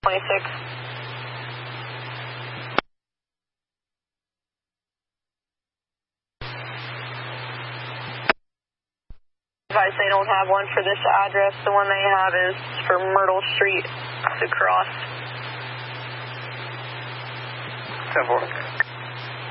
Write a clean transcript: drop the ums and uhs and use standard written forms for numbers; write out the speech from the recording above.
26. Advise they don't have one for this address. The one they have is for Myrtle Street to cross. 10-4.